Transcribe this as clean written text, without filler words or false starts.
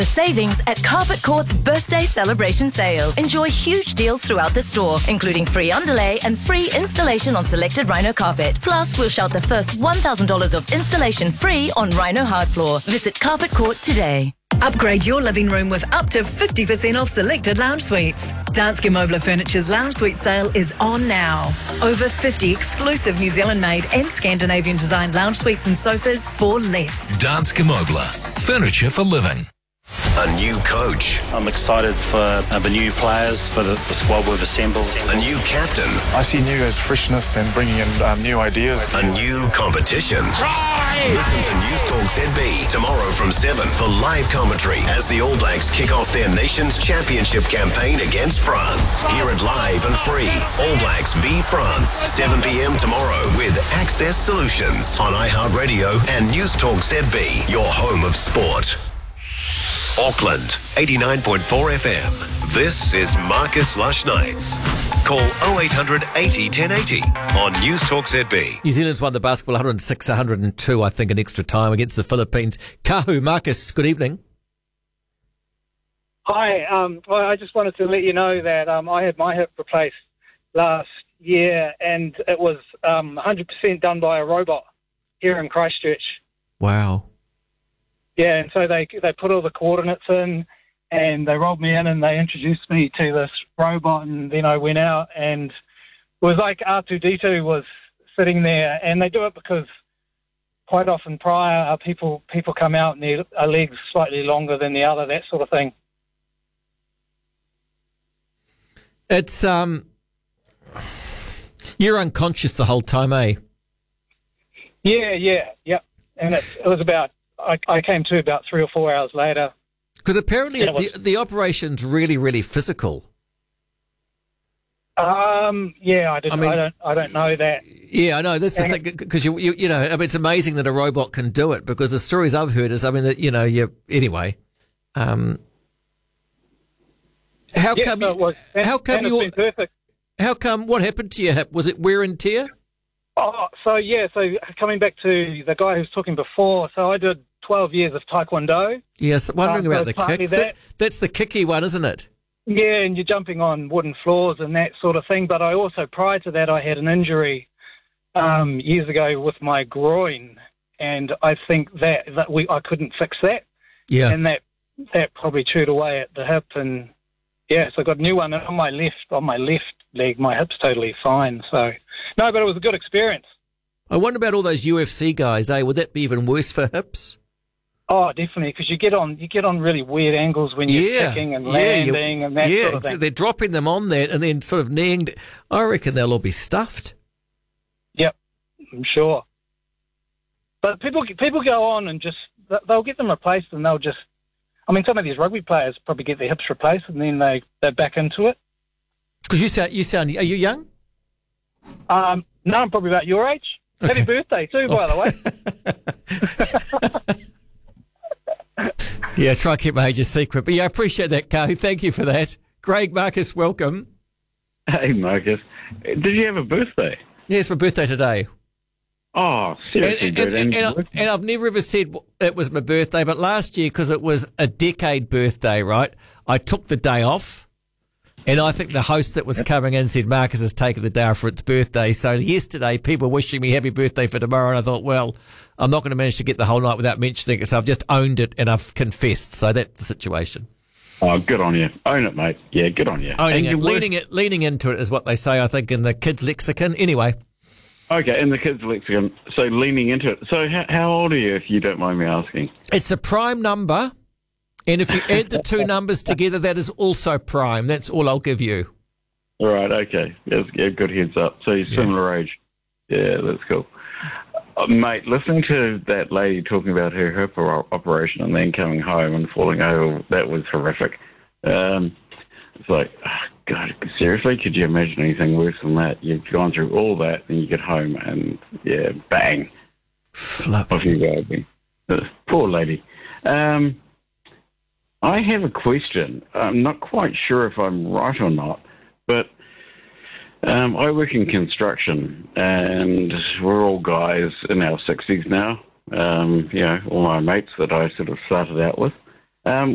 The savings at Carpet Court's birthday celebration sale. Enjoy huge deals throughout the store, including free underlay and free installation on selected Rhino carpet. Plus, we'll shout the first $1,000 of installation free on Rhino hard floor. Visit Carpet Court today. Upgrade your living room with up to 50% off selected lounge suites. Danske Mobler Furniture's lounge suite sale is on now. Over 50 exclusive New Zealand-made and Scandinavian-designed lounge suites and sofas for less. Danske Mobler. Furniture for living. A new coach. I'm excited for the new players, for the squad we've assembled. A new captain. I see new as freshness and bringing in new ideas. A new competition. Try! Listen to News Talk ZB tomorrow from 7 for live commentary as the All Blacks kick off their nation's championship campaign against France. Hear it live and free. All Blacks v France. 7 p.m. tomorrow with Access Solutions on iHeartRadio and News Talk ZB, your home of sport. Auckland, 89.4 FM. This is Marcus Lush Nights. Call 0800 80 1080 on News Talk ZB. New Zealand's won the basketball 106-102, I think, in extra time against the Philippines. Kahu, Marcus, good evening. Hi, well, I just wanted to let you know that I had my hip replaced last year, and it was 100% done by a robot here in Christchurch. Wow. Yeah, and so they put all the coordinates in, and they rolled me in, and they introduced me to this robot, and then I went out, and it was like R2-D2 was sitting there, and they do it because quite often prior people come out and their legs slightly longer than the other, that sort of thing. It's you're unconscious the whole time, eh? Yeah, and it was about. I came to about 3 or 4 hours later. Because apparently the operation's really, really physical. Yeah, I don't know that. Yeah, I know. That's the thing, because you know, I mean, it's amazing that a robot can do it. Because the stories I've heard is, I mean, that anyway. How come? What happened to your hip? Was it wear and tear? Oh, so coming back to the guy who was talking before, so I did 12 years of Taekwondo. Yes, wondering about the kicks. That's the kicky one, isn't it? Yeah, and you're jumping on wooden floors and that sort of thing. But I also, prior to that, I had an injury years ago with my groin, and I think that I couldn't fix that. Yeah. And that probably chewed away at the hip, and yeah, so I got a new one on my left leg. My hip's totally fine. So no, but it was a good experience. I wonder about all those UFC guys, eh? Would that be even worse for hips? Oh, definitely, because you get on really weird angles when you're kicking and landing and that sort of thing. So they're dropping them on that and then sort of kneeing. I reckon they'll all be stuffed. Yep, I'm sure. But people go on and they'll get them replaced, and they'll just. I mean, some of these rugby players probably get their hips replaced and then they're back into it. Because you sound. Are you young? No, I'm probably about your age. Okay. Happy birthday too, by the way. Yeah, try and keep my age a secret. But yeah, I appreciate that, Kahu. Thank you for that. Greg, Marcus, welcome. Hey, Marcus. Did you have a birthday? Yeah, it's my birthday today. Oh, seriously, dude. And I've never ever said it was my birthday, but last year, because it was a decade birthday, right, I took the day off. And I think the host that was coming in said Marcus has taken the day off for its birthday. So yesterday, people were wishing me happy birthday for tomorrow. And I thought, well, I'm not going to manage to get the whole night without mentioning it. So I've just owned it and I've confessed. So that's the situation. Oh, good on you. Own it, mate. Yeah, good on you. Owning it, leaning into it is what they say, I think, in the kids' lexicon. Anyway. Okay, in the kids' lexicon. So leaning into it. So how old are you, if you don't mind me asking? It's a prime number. And if you add the two numbers together, that is also prime. That's all I'll give you. All right, okay. That's a good heads up. So you're similar age. Yeah, that's cool. Mate, listening to that lady talking about her hip operation and then coming home and falling over, that was horrific. It's like, oh, God, seriously? Could you imagine anything worse than that? You've gone through all that, and you get home and, yeah, bang. Flip. Off you go. Poor lady. I have a question. I'm not quite sure if I'm right or not, but I work in construction, and we're all guys in our 60s now. All my mates that I sort of started out with.